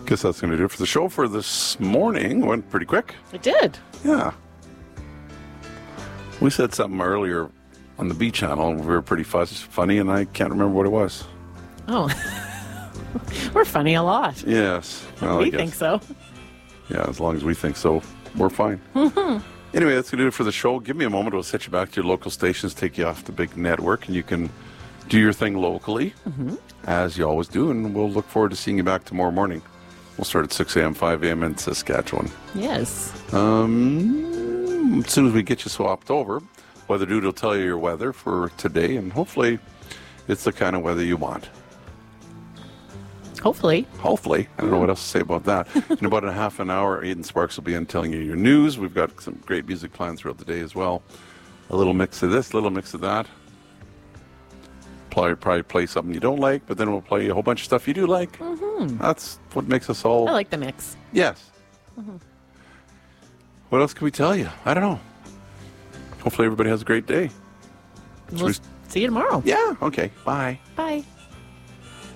Guess that's going to do it for the show for this morning. Went pretty quick. It did. Yeah. We said something earlier on the B channel. We were pretty funny, and I can't remember what it was. Oh. We're funny a lot. Yes. Well, We think so. Yeah, as long as we think so, we're fine. Anyway, that's going to do it for the show. Give me a moment. We'll set you back to your local stations, take you off the big network, and you can do your thing locally, as you always do, and we'll look forward to seeing you back tomorrow morning. We'll start at 6 a.m., 5 a.m. in Saskatchewan. Yes. As soon as we get you swapped over, Weather Dude will tell you your weather for today, and hopefully it's the kind of weather you want. Hopefully. Hopefully. I don't know what else to say about that. In about a half an hour, Aidan Sparks will be in telling you your news. We've got some great music planned throughout the day as well. A little mix of this, a little mix of that. Probably play something you don't like, but then we'll play a whole bunch of stuff you do like. That's what makes us all... I like the mix. Yes. What else can we tell you? I don't know. Hopefully everybody has a great day. We'll see you tomorrow. Yeah, okay. Bye. Bye.